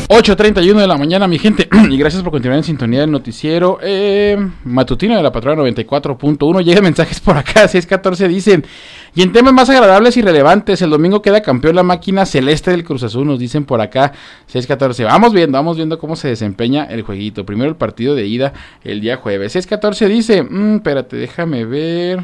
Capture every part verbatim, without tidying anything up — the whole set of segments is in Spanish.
ocho treinta y uno de la mañana, mi gente, y gracias por continuar en sintonía del noticiero eh, matutino de la Patrona noventa y cuatro punto uno. Llegan mensajes por acá, seis catorce dicen, y en temas más agradables y relevantes, el domingo queda campeón la máquina celeste del Cruz Azul, nos dicen por acá, seis catorce. Vamos viendo, vamos viendo cómo se desempeña el jueguito. Primero el partido de ida el día jueves. seis catorce dice, mmm, espérate, déjame ver.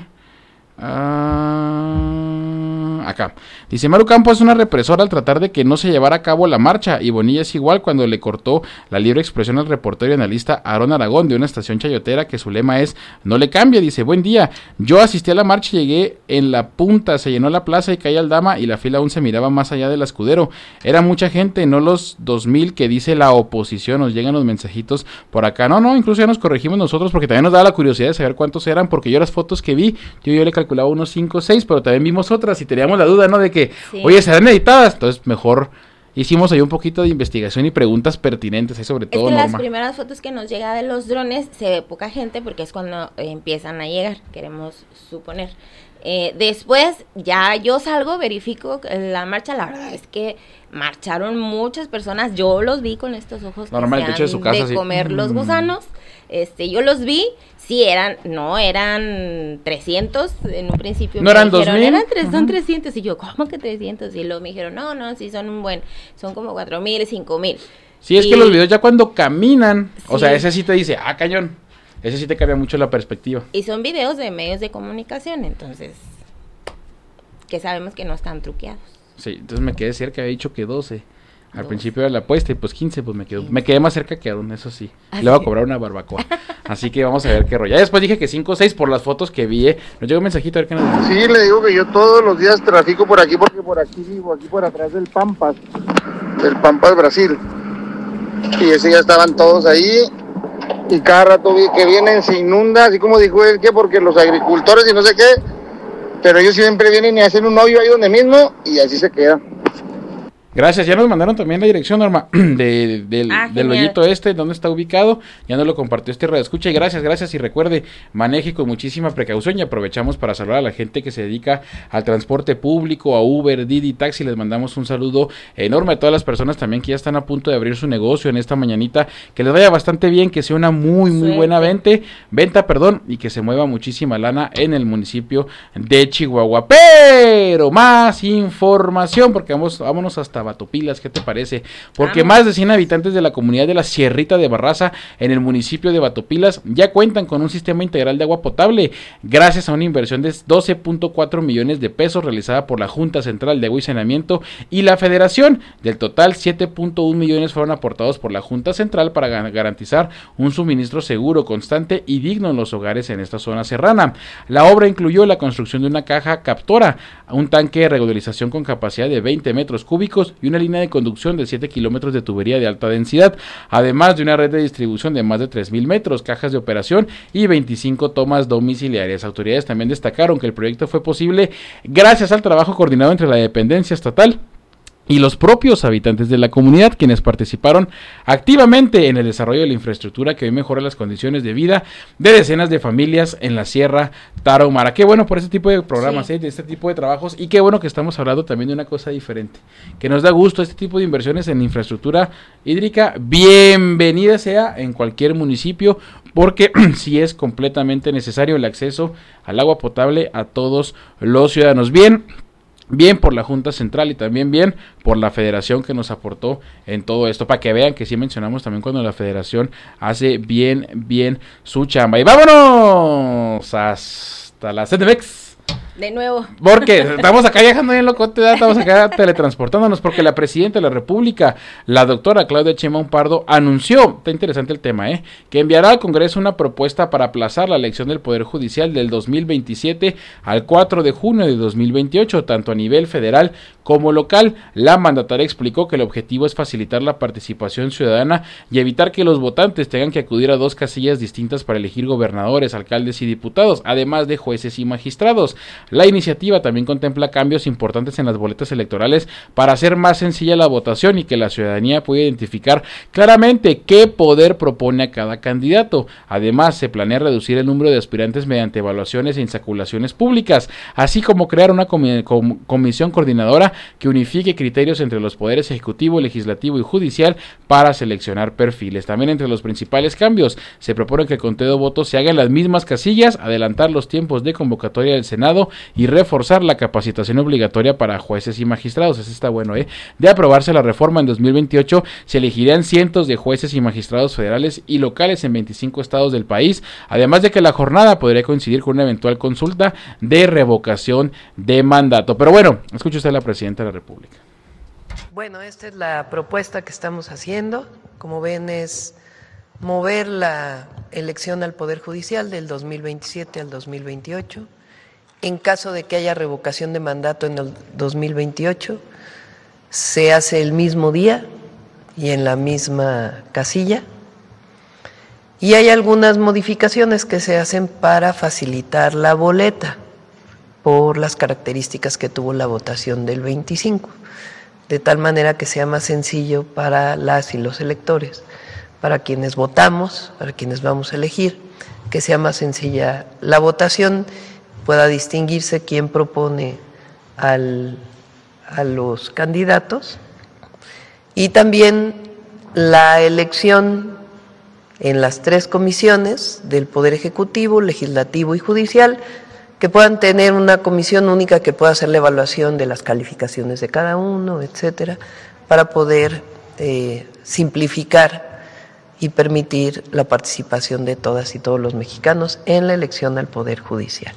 Ah, acá dice, Maru Campos es una represora al tratar de que no se llevara a cabo la marcha, y Bonilla es igual cuando le cortó la libre expresión al reportero y analista Aarón Aragón de una estación chayotera que su lema es no le cambia. Dice, buen día, yo asistí a la marcha y llegué en la punta, se llenó la plaza y caía el Dama y la fila aún se miraba más allá del escudero, era mucha gente, no los dos mil que dice la oposición. Nos llegan los mensajitos por acá, no, no, incluso ya nos corregimos nosotros porque también nos da la curiosidad de saber cuántos eran, porque yo las fotos que vi, yo, yo le calculaba unos cinco o seis, pero también vimos otras y teníamos la duda, ¿no? De que, sí, oye, ¿serán editadas? Entonces mejor hicimos ahí un poquito de investigación y preguntas pertinentes, ahí sobre todo, es que Norma. Las primeras fotos que nos llega de los drones se ve poca gente porque es cuando eh, empiezan a llegar, queremos suponer. Eh, después ya yo salgo, verifico la marcha, la verdad es que marcharon muchas personas, yo los vi con estos ojos Normal, el techo de su casa, de sí. comer los gusanos, este, yo los vi, sí eran, no eran trescientos, en un principio no me eran dijeron, dos mil, eran tres, uh-huh. son trescientos, y yo, ¿cómo que trescientos? Y luego me dijeron, no, no, sí son un buen, son como cuatro mil, cinco mil. Sí, es y... que los videos ya cuando caminan, sí, o sea, ese sí te dice, ah, cañón, ese sí te cambia mucho la perspectiva. Y son videos de medios de comunicación, entonces, que sabemos que no están truqueados. Sí, entonces me quedé cerca, había dicho que doce. Al dos. Principio de la apuesta y pues quince, pues me quedo, me quedé más cerca que Aaron, eso sí. ¿Ah, le voy a cobrar una barbacoa. Así que vamos a ver qué rollo. Ya después dije que cinco o seis por las fotos que vi, ¿eh? Nos llegó un mensajito a ver qué nos dice. Sí, le digo que yo todos los días trafico por aquí porque por aquí vivo, aquí por atrás del Pampas, del Pampas Brasil. Y ese ya estaban todos ahí y cada rato que vienen se inunda, así como dijo él, que porque los agricultores y no sé qué, pero ellos siempre vienen y hacen un hoyo ahí donde mismo y así se queda. Gracias, ya nos mandaron también la dirección, Norma, de, de, ah, del hoyito este, donde está ubicado, ya nos lo compartió este radio escucha, y gracias, gracias, y recuerde, maneje con muchísima precaución, y aprovechamos para saludar a la gente que se dedica al transporte público, a Uber, Didi, Taxi, les mandamos un saludo enorme a todas las personas también que ya están a punto de abrir su negocio en esta mañanita, que les vaya bastante bien, que sea una muy, muy Suerte. buena venta, venta, perdón, y que se mueva muchísima lana en el municipio de Chihuahua, pero más información, porque vamos, vámonos hasta Batopilas, ¿qué te parece? Porque Vamos. más de cien habitantes de la comunidad de la Sierrita de Barraza en el municipio de Batopilas ya cuentan con un sistema integral de agua potable gracias a una inversión de doce punto cuatro millones de pesos realizada por la Junta Central de Agua y Saneamiento y la Federación. Del total, siete punto uno millones fueron aportados por la Junta Central para garantizar un suministro seguro, constante y digno en los hogares en esta zona serrana. La obra incluyó la construcción de una caja captora, un tanque de regularización con capacidad de veinte metros cúbicos y una línea de conducción de siete kilómetros de tubería de alta densidad, además de una red de distribución de más de tres mil metros, cajas de operación y veinticinco tomas domiciliarias. Autoridades también destacaron que el proyecto fue posible gracias al trabajo coordinado entre la dependencia estatal y los propios habitantes de la comunidad, quienes participaron activamente en el desarrollo de la infraestructura que hoy mejora las condiciones de vida de decenas de familias en la Sierra Tarahumara. Qué bueno por este tipo de programas, sí. ¿eh? De este tipo de trabajos, y qué bueno que estamos hablando también de una cosa diferente, que nos da gusto este tipo de inversiones en infraestructura hídrica. Bienvenida sea en cualquier municipio, porque sí es completamente necesario el acceso al agua potable a todos los ciudadanos. Bien, bien por la Junta Central y también bien por la Federación que nos aportó en todo esto, para que vean que sí mencionamos también cuando la Federación hace bien, bien su chamba. Y vámonos hasta la C D M X. De nuevo. Porque estamos acá viajando bien locote, estamos acá teletransportándonos, porque la Presidenta de la República, la doctora Claudia Sheinbaum Pardo, anunció, está interesante el tema, ¿eh? que enviará al Congreso una propuesta para aplazar la elección del Poder Judicial del dos mil veintisiete al cuatro de junio de dos mil veintiocho, tanto a nivel federal como local. La mandataria explicó que el objetivo es facilitar la participación ciudadana y evitar que los votantes tengan que acudir a dos casillas distintas para elegir gobernadores, alcaldes y diputados, además de jueces y magistrados. La iniciativa también contempla cambios importantes en las boletas electorales para hacer más sencilla la votación y que la ciudadanía pueda identificar claramente qué poder propone a cada candidato. Además, se planea reducir el número de aspirantes mediante evaluaciones e insaculaciones públicas, así como crear una comi- com- comisión coordinadora que unifique criterios entre los poderes ejecutivo, legislativo y judicial para seleccionar perfiles. También entre los principales cambios, se propone que el conteo de votos se haga en las mismas casillas, adelantar los tiempos de convocatoria del Senado y reforzar la capacitación obligatoria para jueces y magistrados. Eso está bueno, ¿eh? De aprobarse la reforma en dos mil veintiocho, se elegirían cientos de jueces y magistrados federales y locales en veinticinco estados del país, además de que la jornada podría coincidir con una eventual consulta de revocación de mandato. Pero bueno, escuche usted a la presidenta de la República. Bueno, esta es la propuesta que estamos haciendo. Como ven, es mover la elección al Poder Judicial del dos mil veintisiete al dos mil veintiocho. En caso de que haya revocación de mandato en el dos mil veintiocho, se hace el mismo día y en la misma casilla. Y hay algunas modificaciones que se hacen para facilitar la boleta por las características que tuvo la votación del veinticinco, de tal manera que sea más sencillo para las y los electores, para quienes votamos, para quienes vamos a elegir, que sea más sencilla la votación, pueda distinguirse quién propone al, a los candidatos, y también la elección en las tres comisiones del Poder Ejecutivo, Legislativo y Judicial, que puedan tener una comisión única que pueda hacer la evaluación de las calificaciones de cada uno, etcétera, para poder eh, simplificar y permitir la participación de todas y todos los mexicanos en la elección al Poder Judicial.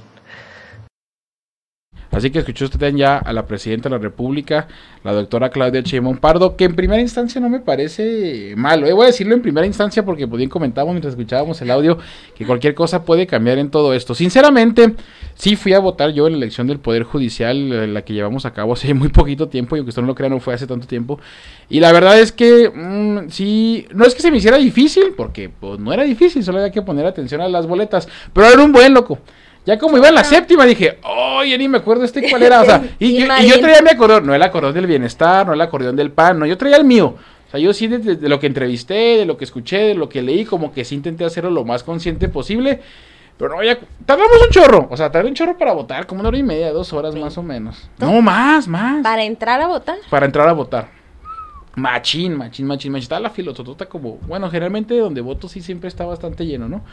Así que escuchó usted ya a la presidenta de la República, la doctora Claudia Sheinbaum Pardo, que en primera instancia no me parece malo. Eh, voy a decirlo en primera instancia porque pues, bien comentábamos mientras escuchábamos el audio que cualquier cosa puede cambiar en todo esto. Sinceramente, sí fui a votar yo en la elección del Poder Judicial, la que llevamos a cabo hace muy poquito tiempo, y aunque usted no lo crea, no fue hace tanto tiempo. Y la verdad es que mmm, sí, no es que se me hiciera difícil, porque pues no era difícil, solo había que poner atención a las boletas, pero era un buen loco. Ya como iba en la séptima dije, oh, ya ni me acuerdo este cuál era, o sea, y, y, y yo traía mi acordeón, no el acordeón del bienestar, no el acordeón del pan, no, yo traía el mío. O sea, yo sí de, de, de lo que entrevisté, de lo que escuché, de lo que leí, como que sí intenté hacerlo lo más consciente posible, pero no, ya tardamos un chorro, o sea, tardé un chorro para votar, como una hora y media, dos horas sí. Más o menos. No, más, más. ¿Para entrar a votar? Para entrar a votar. Machín, machín, machín, machín. Estaba la filototota como, bueno, generalmente donde voto sí siempre está bastante lleno, ¿no?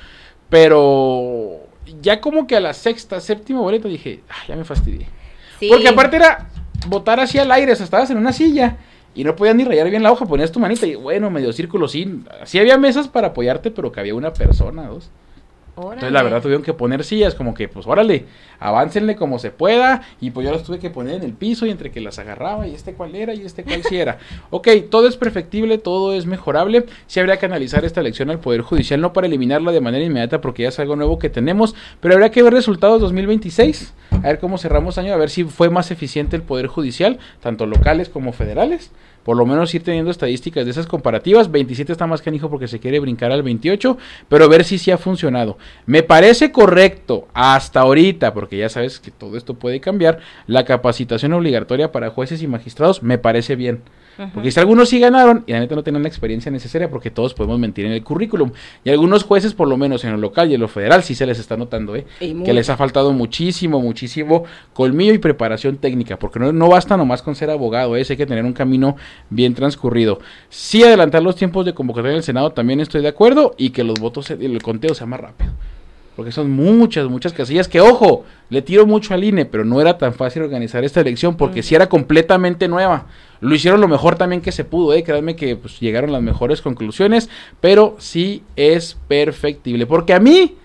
Pero ya como que a la sexta, séptima boleta dije, ah, ya me fastidié. Sí. Porque aparte era votar así al aire, o sea, estabas en una silla y no podías ni rayar bien la hoja, ponías tu manita y bueno, medio círculo, sí. Sí había mesas para apoyarte, pero que había una persona, dos. Órale. Entonces la verdad tuvieron que poner sillas como que pues órale, aváncenle como se pueda, y pues yo las tuve que poner en el piso y entre que las agarraba y este cuál era y este cuál sí era. Ok, todo es perfectible, todo es mejorable, sí habría que analizar esta elección al Poder Judicial, no para eliminarla de manera inmediata porque ya es algo nuevo que tenemos, pero habría que ver resultados dos mil veintiséis, a ver cómo cerramos año, a ver si fue más eficiente el Poder Judicial, tanto locales como federales. Por lo menos ir teniendo estadísticas de esas comparativas. veintisiete está más canijo porque se quiere brincar al veintiocho, pero ver si sí ha funcionado. Me parece correcto hasta ahorita, porque ya sabes que todo esto puede cambiar, la capacitación obligatoria para jueces y magistrados me parece bien. Uh-huh. Porque si algunos sí ganaron y la neta no tienen la experiencia necesaria, porque todos podemos mentir en el currículum, y algunos jueces, por lo menos en lo local y en lo federal, sí se les está notando, ¿eh? Que les ha faltado muchísimo, muchísimo colmillo y preparación técnica, porque no, no basta nomás con ser abogado, ¿eh? Hay que tener un camino bien transcurrido. Sí adelantar los tiempos de convocatoria en el Senado, también estoy de acuerdo, y que los votos, el conteo sea más rápido. Porque son muchas, muchas casillas que, ojo, le tiro mucho al I N E, pero no era tan fácil organizar esta elección porque mm. sí era completamente nueva. Lo hicieron lo mejor también que se pudo, eh, créanme que pues, llegaron las mejores conclusiones, pero sí es perfectible. Porque a mí,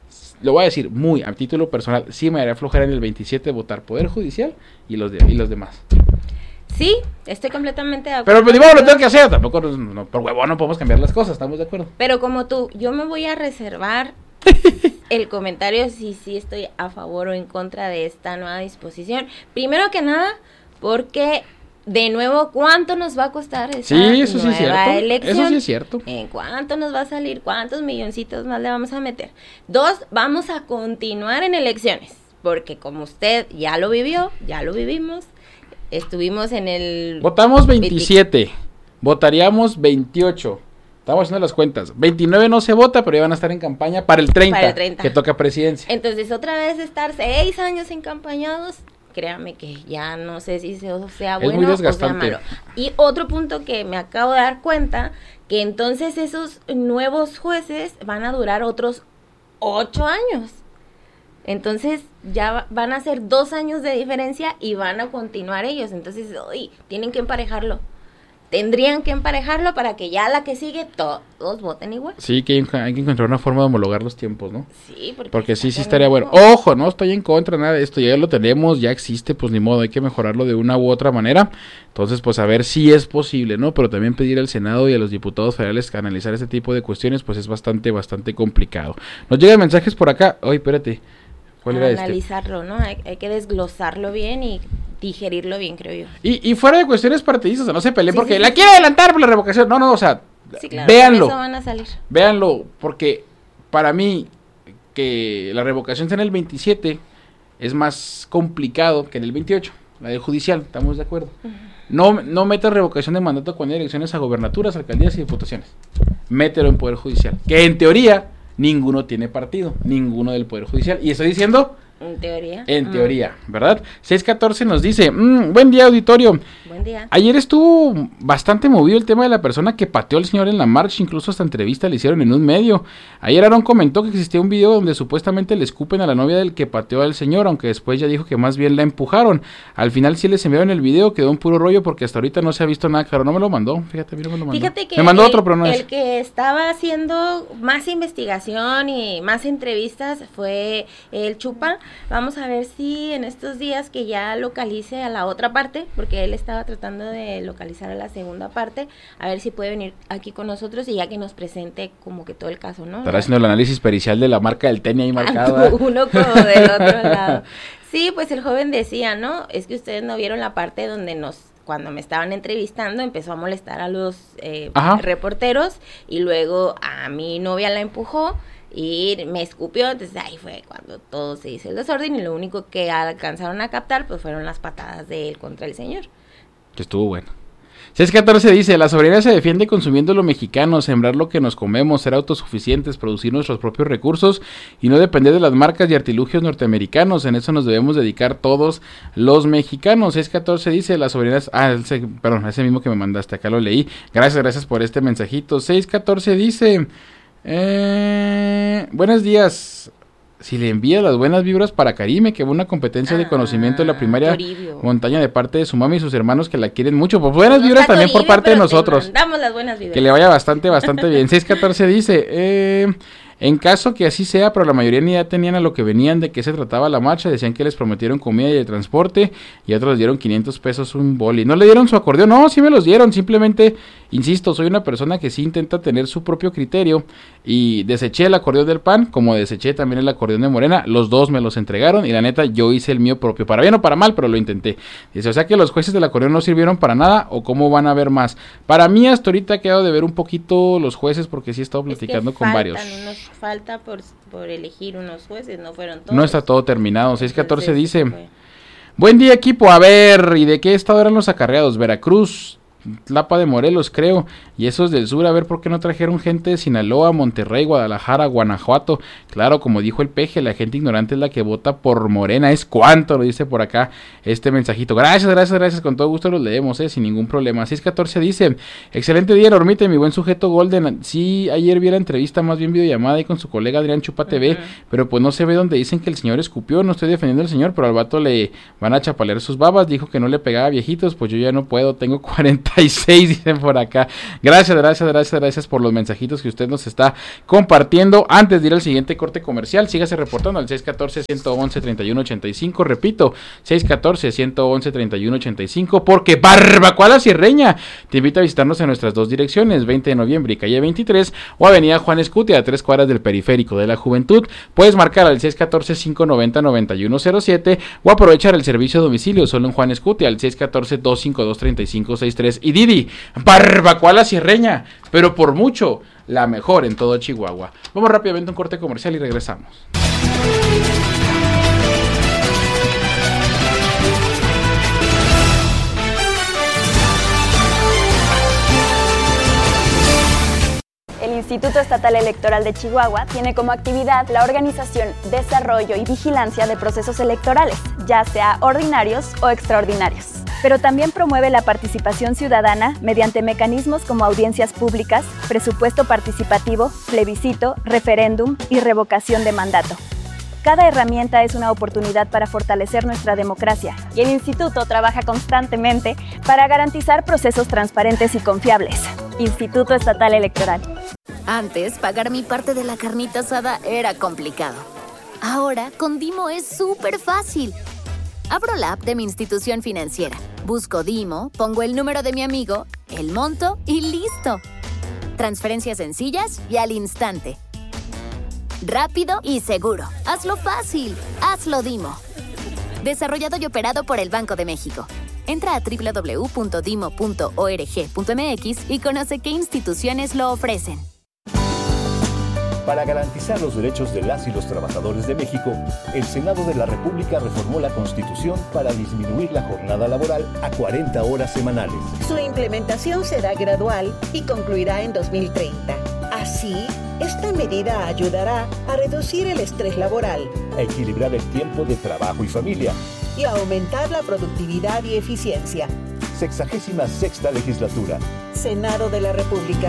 lo voy a decir muy a título personal, sí me haría flojera en el veintisiete votar Poder Judicial y los, de, y los demás. Sí, estoy completamente de acuerdo. Pero pues digo, lo tengo que hacer, tampoco, no, por huevo no podemos cambiar las cosas, estamos de acuerdo. Pero como tú, yo me voy a reservar el comentario si sí estoy a favor o en contra de esta nueva disposición. Primero que nada, porque de nuevo, ¿cuánto nos va a costar esa sí, eso sí es cierto. elección? Eso sí es cierto. ¿En cuánto nos va a salir? ¿Cuántos milloncitos más le vamos a meter? Dos, vamos a continuar en elecciones. porque como usted ya lo vivió, ya lo vivimos, estuvimos en el... Votamos veintisiete, veinte. Votaríamos veintiocho. Estamos haciendo las cuentas. veintinueve no se vota, pero ya van a estar en campaña para el treinta, para el treinta. Que toca presidencia. Entonces, otra vez estar seis años encampañados, créame que ya no sé si sea, sea bueno muy desgastante. O sea malo. Y otro punto que me acabo de dar cuenta, que entonces esos nuevos jueces van a durar otros ocho años. Entonces, ya van a ser dos años de diferencia y van a continuar ellos. Entonces, uy, tienen que emparejarlo. Tendrían que emparejarlo para que ya la que sigue todos voten igual. Sí, que hay que encontrar una forma de homologar los tiempos, ¿no? Sí, porque, porque sí, sí estaría bueno. Ojo, no estoy en contra de nada de esto, ya lo tenemos, ya existe, pues ni modo, hay que mejorarlo de una u otra manera. Entonces, pues a ver si es posible, ¿no? Pero también pedir al Senado y a los diputados federales que analizar este tipo de cuestiones, pues es bastante, bastante complicado. Nos llegan mensajes por acá. Ay, espérate. ¿Cuál era este? Analizarlo, ¿no? Hay, hay que desglosarlo bien y digerirlo bien, creo yo. Y, y fuera de cuestiones partidistas, no se peleen sí, porque sí, la sí. quiere adelantar por la revocación. No, no, o sea, sí, claro, véanlo. Eso van a salir. Véanlo, porque para mí que la revocación sea en el veintisiete es más complicado que en el veintiocho, la del judicial, estamos de acuerdo. Uh-huh. No, no metas revocación de mandato cuando hay elecciones a gobernaturas, alcaldías y diputaciones. Mételo en Poder Judicial, que en teoría ninguno tiene partido, ninguno del Poder Judicial. Y estoy diciendo... En teoría. En teoría, mm. ¿verdad? seis catorce nos dice, mmm, buen día auditorio. Buen día. Ayer estuvo bastante movido el tema de la persona que pateó al señor en la marcha, incluso esta entrevista le hicieron en un medio. Ayer Aaron comentó que existía un video donde supuestamente le escupen a la novia del que pateó al señor, aunque después ya dijo que más bien la empujaron. Al final sí les enviaron el video, quedó un puro rollo porque hasta ahorita no se ha visto nada claro. No me lo mandó, fíjate, a mí no me lo mandó. Fíjate que me mandó el, otro, pero no el es. El que estaba haciendo más investigación y más entrevistas fue el Chupa. Vamos a ver si en estos días que ya localice a la otra parte, porque él estaba tratando de localizar a la segunda parte, a ver si puede venir aquí con nosotros y ya que nos presente como que todo el caso, ¿no? Estará haciendo el análisis pericial de la marca del tenis ahí marcada. Uno como del otro lado. Sí, pues el joven decía, ¿no? Es que ustedes no vieron la parte donde nos cuando me estaban entrevistando, empezó a molestar a los eh, reporteros y luego a mi novia la empujó y me escupió, entonces ahí fue cuando todo se hizo el desorden y lo único que alcanzaron a captar pues fueron las patadas de él contra el señor. Que estuvo bueno. seis catorce dice, la soberanía se defiende consumiendo lo mexicano, sembrar lo que nos comemos, ser autosuficientes, producir nuestros propios recursos y no depender de las marcas y artilugios norteamericanos. En eso nos debemos dedicar todos los mexicanos. seis catorce dice, la soberanía... Ah, ese, perdón, ese mismo que me mandaste, acá lo leí. Gracias, gracias por este mensajito. seis catorce dice... Eh, buenos días. Si le envía las buenas vibras para Karime, que va a una competencia ah, de conocimiento de la primaria Toribio. Montaña de parte de su mami y sus hermanos que la quieren mucho. Pues buenas no vibras también Toribio, por parte de nosotros. Damos las buenas vibras. Que le vaya bastante, bastante bien. seis catorce dice, eh, en caso que así sea, pero la mayoría ni idea tenían a lo que venían, de qué se trataba la marcha, decían que les prometieron comida y de transporte y a otros les dieron quinientos pesos un boli. No le dieron su acordeón, no, sí me los dieron, simplemente, insisto, soy una persona que sí intenta tener su propio criterio y deseché el acordeón del P A N, como deseché también el acordeón de Morena, los dos me los entregaron y la neta yo hice el mío propio, para bien o para mal, pero lo intenté. Dice, o sea que los jueces del acordeón no sirvieron para nada o cómo van a ver más. Para mí hasta ahorita ha quedado de ver un poquito los jueces porque sí he estado platicando es que con varios. Unos, falta por, por elegir unos jueces, no fueron todos. No está todo terminado, seis catorce dice, fue. Buen día equipo, a ver, ¿y de qué estado eran los acarreados? Veracruz, Tlapa de Morelos creo, y esos del sur, a ver por qué no trajeron gente de Sinaloa, Monterrey, Guadalajara, Guanajuato. Claro, como dijo el Peje, la gente ignorante es la que vota por Morena, es cuánto, lo dice por acá este mensajito. Gracias, gracias, gracias, con todo gusto los leemos, eh, sin ningún problema. seis catorce dice, excelente día Normita, mi buen sujeto Golden. Sí, ayer vi la entrevista, más bien videollamada ahí con su colega Adrián Chupa T V, uh-huh. pero pues no se ve donde dicen que el señor escupió. No estoy defendiendo al señor, pero al vato le van a chapalear sus babas, dijo que no le pegaba a viejitos, pues yo ya no puedo, tengo cuarenta y seis, dicen por acá. Gracias, gracias, gracias, gracias por los mensajitos que usted nos está compartiendo. Antes de ir al siguiente corte comercial, sígase reportando al seis catorce, ciento once, treinta y uno ochenta y cinco, repito, seis catorce, ciento once, treinta y uno ochenta y cinco, porque Barbacoa La Sierreña te invita a visitarnos en nuestras dos direcciones, veinte de noviembre y calle veintitrés, o avenida Juan Escutia, a tres cuadras del Periférico de la Juventud. Puedes marcar al seis catorce, cinco noventa, noventa y uno cero siete o aprovechar el servicio a domicilio solo en Juan Escutia al seis catorce, dos cincuenta y dos, treinta y cinco sesenta y tres. Y Didi, Barbacoa La Sierreña, pero por mucho la mejor en todo Chihuahua. Vamos rápidamente a un corte comercial y regresamos. El Instituto Estatal Electoral de Chihuahua tiene como actividad la organización, desarrollo y vigilancia de procesos electorales, ya sea ordinarios o extraordinarios. Pero también promueve la participación ciudadana mediante mecanismos como audiencias públicas, presupuesto participativo, plebiscito, referéndum y revocación de mandato. Cada herramienta es una oportunidad para fortalecer nuestra democracia y el Instituto trabaja constantemente para garantizar procesos transparentes y confiables. Instituto Estatal Electoral. Antes, pagar mi parte de la carnita asada era complicado. Ahora, con Dimo es súper fácil. Abro la app de mi institución financiera, busco Dimo, pongo el número de mi amigo, el monto y ¡listo! Transferencias sencillas y al instante. Rápido y seguro. Hazlo fácil. Hazlo Dimo. Desarrollado y operado por el Banco de México. Entra a doble u doble u doble u punto dimo punto org punto m x y conoce qué instituciones lo ofrecen. Para garantizar los derechos de las y los trabajadores de México, el Senado de la República reformó la Constitución para disminuir la jornada laboral a cuarenta horas semanales. Su implementación será gradual y concluirá en dos mil treinta. Así, esta medida ayudará a reducir el estrés laboral, a equilibrar el tiempo de trabajo y familia y a aumentar la productividad y eficiencia. Sexagésima sexta legislatura. Senado de la República.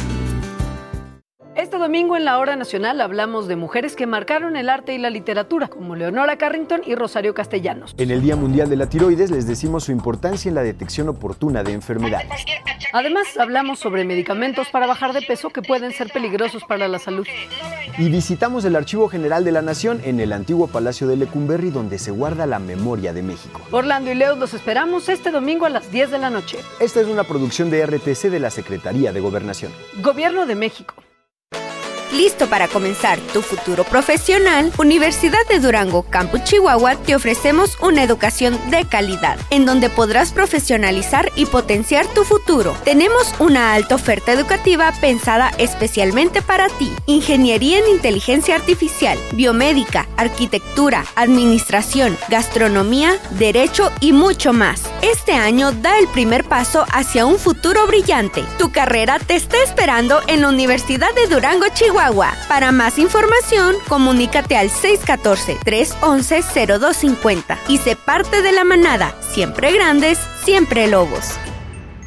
Este domingo en la Hora Nacional hablamos de mujeres que marcaron el arte y la literatura, como Leonora Carrington y Rosario Castellanos. En el Día Mundial de la Tiroides les decimos su importancia en la detección oportuna de enfermedades. Además, hablamos sobre medicamentos para bajar de peso que pueden ser peligrosos para la salud. Y visitamos el Archivo General de la Nación en el antiguo Palacio de Lecumberri, donde se guarda la memoria de México. Orlando y Leo los esperamos este domingo a las diez de la noche. Esta es una producción de R T C de la Secretaría de Gobernación. Gobierno de México. ¿Listo para comenzar tu futuro profesional? Universidad de Durango, Campus Chihuahua, te ofrecemos una educación de calidad, en donde podrás profesionalizar y potenciar tu futuro. Tenemos una alta oferta educativa pensada especialmente para ti. Ingeniería en Inteligencia Artificial, Biomédica, Arquitectura, Administración, Gastronomía, Derecho y mucho más. Este año da el primer paso hacia un futuro brillante. Tu carrera te está esperando en la Universidad de Durango, Chihuahua. Para más información, comunícate al seis uno cuatro, tres uno uno, cero dos cinco cero y sé parte de la manada. Siempre grandes, siempre lobos.